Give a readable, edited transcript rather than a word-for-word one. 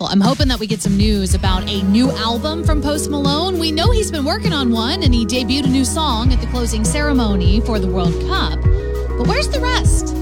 I'm hoping that we get some news about a new album from Post Malone. We know he's been working on one, and he debuted a new song at the closing ceremony for the World Cup. But where's the rest?